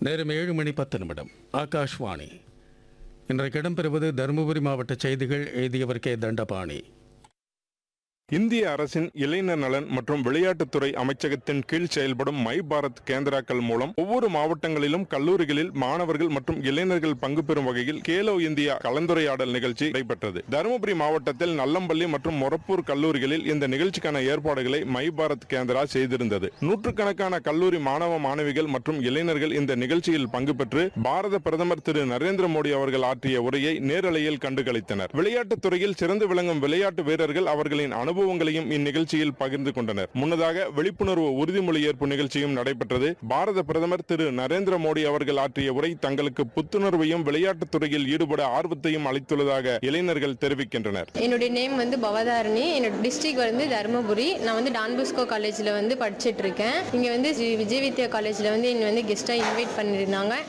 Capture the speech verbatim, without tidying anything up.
நேரம் ஏழு மணி பத்து நிமிடம். ஆகாஷ்வாணி. இன்றைக்கு இடம்பெறுவது தருமபுரி மாவட்ட செய்திகள். எழுதியவர் கே தண்டபாணி. இந்திய அரசின் இளைஞர் நலன் மற்றும் விளையாட்டுத்துறை அமைச்சகத்தின் கீழ் செயல்படும் மை பாரத் கேந்திராக்கள் மூலம் ஒவ்வொரு மாவட்டங்களிலும் கல்லூரிகளில் மாணவர்கள் மற்றும் இளைஞர்கள் பங்கு பெறும் வகையில் கேலோ இந்தியா கலந்துரையாடல் நிகழ்ச்சி நடைபெற்றது. தருமபுரி மாவட்டத்தில் நல்லம்பள்ளி மற்றும் மொரப்பூர் கல்லூரிகளில் இந்த நிகழ்ச்சிக்கான ஏற்பாடுகளை மை பாரத் கேந்திரா செய்திருந்தது. நூற்றுக்கணக்கான கல்லூரி மாணவ மாணவிகள் மற்றும் இளைஞர்கள் இந்த நிகழ்ச்சியில் பங்கு பெற்று பாரத பிரதமர் திரு நரேந்திர மோடி அவர்கள் ஆற்றிய உரையை நேரலையில் கண்டுகளித்தனர். விளையாட்டுத் துறையில் சிறந்து விளங்கும் விளையாட்டு வீரர்கள் அவர்களின் அனுபவம் அனுபவங்களையும் இந்நிகழ்ச்சியில் பகிர்ந்து கொண்டனர். முன்னதாக விழிப்புணர்வு உறுதிமொழி ஏற்பு நிகழ்ச்சியும் நடைபெற்றது. பாரத பிரதமர் திரு நரேந்திர மோடி அவர்கள் ஆற்றிய உரை தங்களுக்கு புத்துணர்வையும் விளையாட்டுத் துறையில் ஈடுபட ஆர்வத்தையும் அளித்துள்ளதாக இளைஞர்கள் தெரிவிக்கின்றனர். என்னுடைய நேம் வந்து பவதாரணி. என்னோட டிஸ்ட்ரிக்ட் வந்து தருமபுரி. நான் வந்து டான்புஸ்கோ காலேஜில் வந்து படிச்சுட்டு இருக்கேன். இங்கே வந்து விஜய் வித்யா காலேஜில் வந்து என்னை வந்து கெஸ்ட்டாக இன்வைட் பண்ணியிருந்தாங்க.